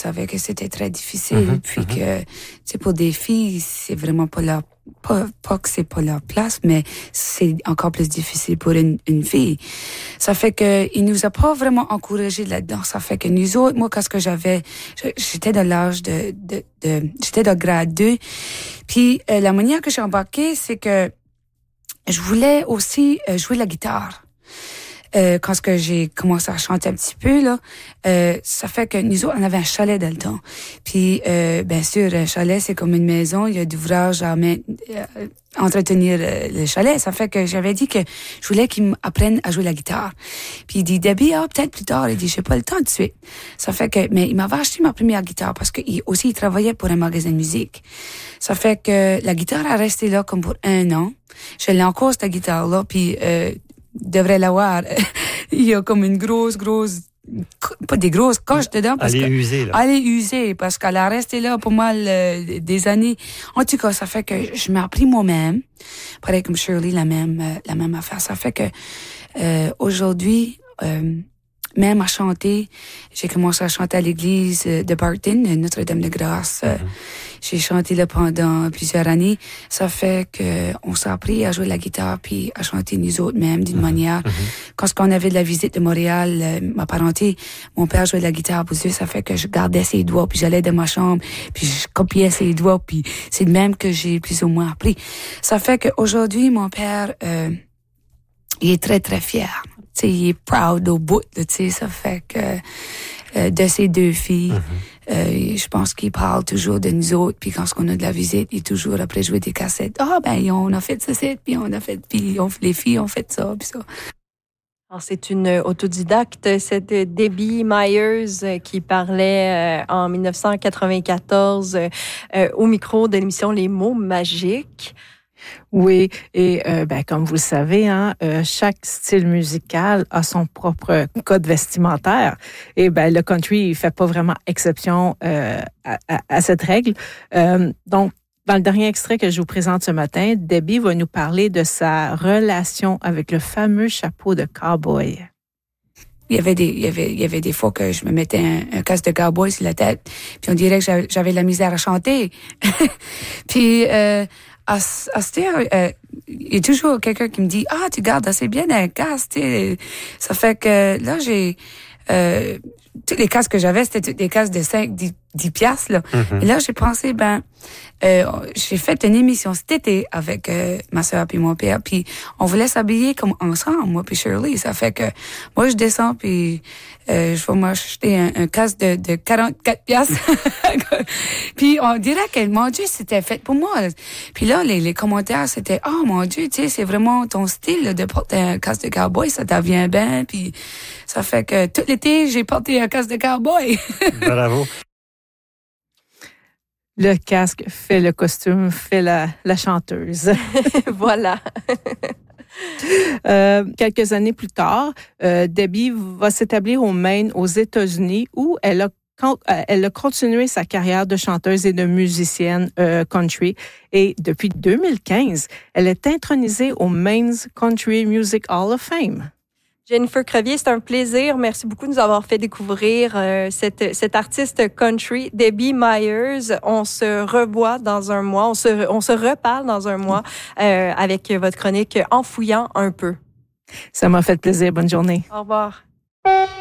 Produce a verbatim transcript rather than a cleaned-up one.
savais que c'était très difficile, Mm-hmm, puis mm-hmm. que, tu sais, pour des filles, c'est vraiment pas leur, pas, pas que c'est pas leur place, mais c'est encore plus difficile pour une, une fille. Ça fait que, il nous a pas vraiment encouragés là-dedans. Ça fait que nous autres, moi, quand ce que j'avais, j'étais de l'âge de, de, de, j'étais de grade deux, puis euh, la manière que j'ai embarqué, c'est que je voulais aussi euh, jouer la guitare. Euh, quand ce que j'ai commencé à chanter un petit peu là, euh, ça fait que nous autres, on avait un chalet dans le temps. Puis euh, bien sûr, un chalet c'est comme une maison, il y a d'ouvrages à main, euh, entretenir euh, le chalet. Ça fait que j'avais dit que je voulais qu'il m'apprenne à jouer la guitare. Puis il dit Debbie, ah peut-être plus tard. Il dit j'ai pas le temps tout de suite. Ça fait que mais il m'avait acheté ma première guitare parce que il, aussi il travaillait pour un magasin de musique. Ça fait que la guitare a resté là comme pour un an. Je l'ai encore cette guitare là, puis euh, devrait l'avoir. Il y a comme une grosse, grosse, pas des grosses coches dedans. Parce elle est que, usée, là. Elle est usée, parce qu'elle a resté là pour mal euh, des années. En tout cas, ça fait que je m'ai appris moi-même. Pareil comme Shirley, la même, euh, la même affaire. Ça fait que, euh, aujourd'hui, euh, même à chanter, j'ai commencé à chanter à l'église de Barton, Notre-Dame-de-Grâce. Mm-hmm. J'ai chanté là pendant plusieurs années. Ça fait que on s'est appris à jouer la guitare puis à chanter nous autres même d'une mm-hmm. manière. Mm-hmm. Quand on avait de la visite de Montréal, euh, ma parenté, mon père jouait de la guitare pour eux. Ça fait que je gardais ses doigts puis j'allais dans ma chambre puis je copiais ses doigts puis c'est de même que j'ai plus ou moins appris. Ça fait qu'aujourd'hui, mon père, euh, il est très très fier. Tu sais, il est proud au bout. Tu sais, ça fait que euh, de ses deux filles. Mm-hmm. Euh, je pense qu'il parle toujours de nous autres, puis quand on a de la visite, il est toujours après jouer des cassettes. Ah, ben, on a fait ça, puis on a fait, puis on, les filles ont fait ça, puis ça. Alors, c'est une autodidacte, cette Debbie Myers qui parlait euh, en dix-neuf cent quatre-vingt-quatorze euh, au micro de l'émission Les mots magiques. Oui, et euh, ben, comme vous le savez, hein, euh, chaque style musical a son propre code vestimentaire. Et ben, le country, il fait pas vraiment exception euh, à, à, à cette règle. Euh, donc, dans le dernier extrait que je vous présente ce matin, Debbie va nous parler de sa relation avec le fameux chapeau de cowboy. Il y avait des, il y avait, il y avait des fois que je me mettais un, un casque de cowboy sur la tête, puis on dirait que j'avais, j'avais de la misère à chanter. Puis, euh, à, à cette heure, euh, il y a toujours quelqu'un qui me dit, ah, tu gardes assez bien un casque, tu sais. Ça fait que, là, j'ai, euh, tous les casques que j'avais, c'était des casques de cinq, dix, dix piastres, là. Mm-hmm. Et là, j'ai pensé, ben, euh, j'ai fait une émission cet été avec euh, ma soeur puis mon père, puis on voulait s'habiller comme ensemble, moi puis Shirley. Ça fait que moi je descends puis euh, je vais m'acheter un, un casque de, de quarante-quatre piastres. Puis on dirait que mon Dieu c'était fait pour moi. Puis là les, les commentaires c'était oh mon Dieu, tu sais c'est vraiment ton style là, de porter un casque de cowboy, ça t'en vient bien. Puis ça fait que tout l'été j'ai porté un casque de cowboy. Bravo. Le casque fait le costume, fait la, la chanteuse. Voilà. euh, quelques années plus tard, euh, Debbie va s'établir au Maine, aux États-Unis, où elle a, elle a continué sa carrière de chanteuse et de musicienne euh, country. Et depuis deux mille quinze, elle est intronisée au Maine's Country Music Hall of Fame. Jennifer Crevier, c'est un plaisir. Merci beaucoup de nous avoir fait découvrir euh, cette, cette artiste country, Debbie Myers. On se revoit dans un mois, on se, on se reparle dans un mois euh, avec votre chronique En fouillant un peu. Ça m'a fait plaisir. Bonne journée. Au revoir.